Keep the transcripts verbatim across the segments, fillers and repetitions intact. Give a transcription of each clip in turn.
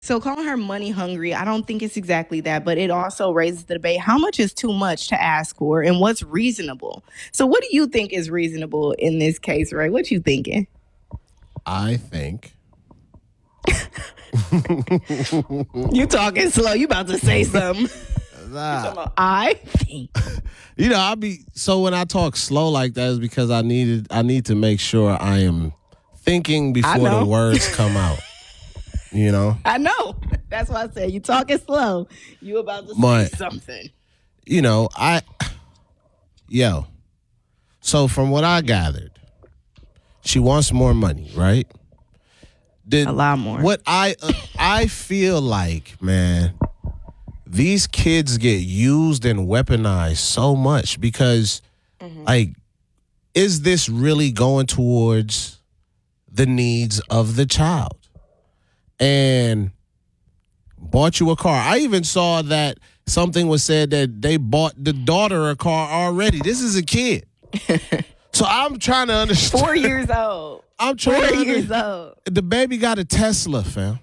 So calling her money hungry, I don't think it's exactly that, but it also raises the debate. How much is too much to ask for and what's reasonable? So what do you think is reasonable in this case, Ray? What you thinking? I think. You talking slow. You about to say something. Nah. About, I think. You know, I'll be so when I talk slow like that is because I needed I need to make sure I am thinking before the words come out. You know? I know. That's why I said you talking slow. You about to but, say something. You know, I yo. So from what I gathered, she wants more money, right? Did, a lot more. What I uh, I feel like, man, these kids get used and weaponized so much because, mm-hmm. like, is this really going towards the needs of the child? And bought you a car. I even saw that something was said that they bought the daughter a car already. This is a kid. So I'm trying to understand. Four years old. I'm trying Four to years old. The baby got a Tesla, fam.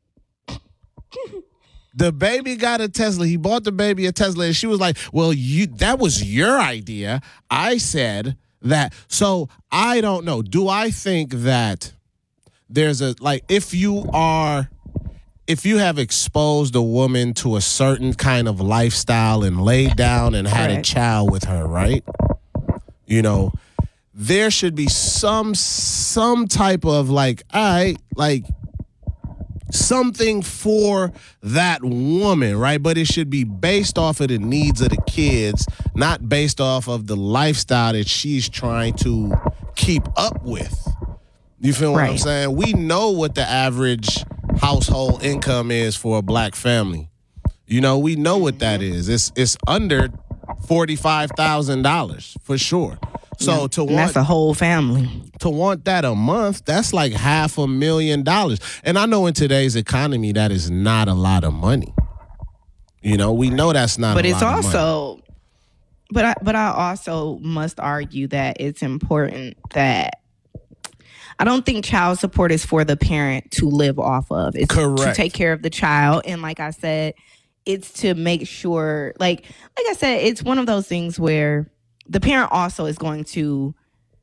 The baby got a Tesla. He bought the baby a Tesla, and she was like, well, you that was your idea. I said that. So I don't know. Do I think that there's a, like, if you are, if you have exposed a woman to a certain kind of lifestyle and laid down and had right. a child with her, right? You know, there should be some some type of like, all right, like something for that woman, right? But it should be based off of the needs of the kids, not based off of the lifestyle that she's trying to keep up with. You feel what right. I'm saying? We know what the average household income is for a black family. You know, we know what that is. It's it's under forty-five thousand dollars for sure. So yeah, to want that's a whole family. To want that a month, that's like half a million dollars. And I know in today's economy that is not a lot of money. You know, we know that's not but a it's lot also, of money. But I but I also must argue that it's important that I don't think child support is for the parent to live off of. It's Correct. to take care of the child. And like I said, it's to make sure, like like I said, it's one of those things where the parent also is going to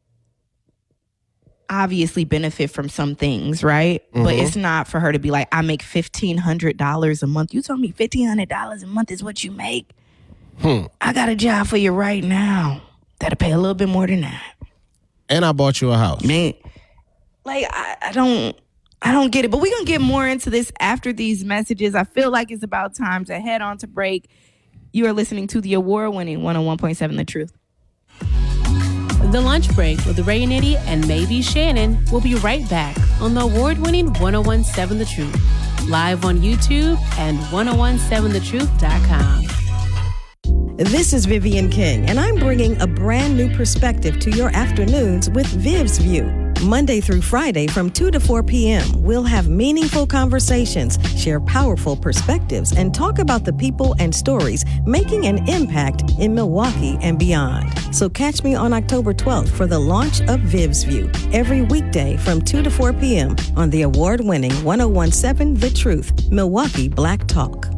obviously benefit from some things, right? Mm-hmm. But it's not for her to be like, I make fifteen hundred dollars a month. You told me fifteen hundred dollars a month is what you make? Hmm. I got a job for you right now that'll pay a little bit more than that. And I bought you a house. Man, like, I, I don't... I don't get it, but we're going to get more into this after these messages. I feel like it's about time to head on to break. You are listening to the award-winning one oh one point seven The Truth. The Lunch Break with Ray Nitty and maybe Shannon will be right back on the award-winning one oh one point seven The Truth, live on YouTube and ten seventeen the truth dot com. This is Vivian King, and I'm bringing a brand new perspective to your afternoons with Viv's View. Monday through Friday from two to four p.m., we'll have meaningful conversations, share powerful perspectives, and talk about the people and stories making an impact in Milwaukee and beyond. So catch me on October twelfth for the launch of Viv's View, every weekday from two to four p.m. on the award-winning ten seventeen The Truth, Milwaukee Black Talk.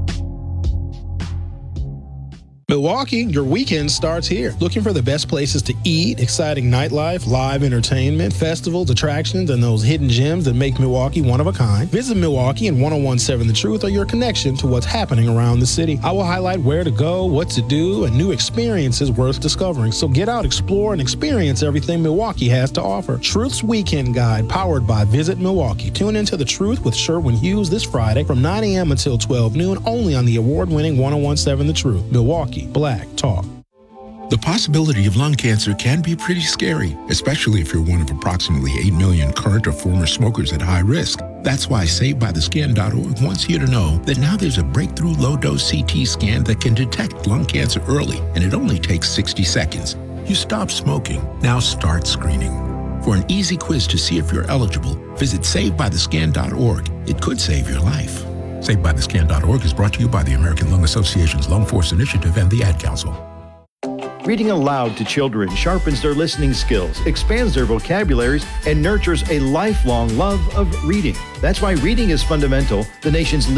Milwaukee, your weekend starts here. Looking for the best places to eat, exciting nightlife, live entertainment, festivals, attractions, and those hidden gems that make Milwaukee one of a kind? Visit Milwaukee and ten seventeen The Truth are your connection to what's happening around the city. I will highlight where to go, what to do, and new experiences worth discovering. So get out, explore, and experience everything Milwaukee has to offer. Truth's Weekend Guide, powered by Visit Milwaukee. Tune into The Truth with Sherwin Hughes this Friday from nine a.m. until twelve noon, only on the award-winning ten seventeen The Truth. Milwaukee Black Talk. The possibility of lung cancer can be pretty scary, especially if you're one of approximately eight million current or former smokers at high risk. That's why Saved by the Scan dot org wants you to know that now there's a breakthrough low-dose C T scan that can detect lung cancer early, and it only takes sixty seconds. You stop smoking, now start screening. For an easy quiz to see if you're eligible, visit Saved by the Scan dot org. It could save your life. Saved by the Scan dot org is brought to you by the American Lung Association's Lung Force Initiative and the Ad Council. Reading aloud to children sharpens their listening skills, expands their vocabularies, and nurtures a lifelong love of reading. That's why reading is fundamental, the nation's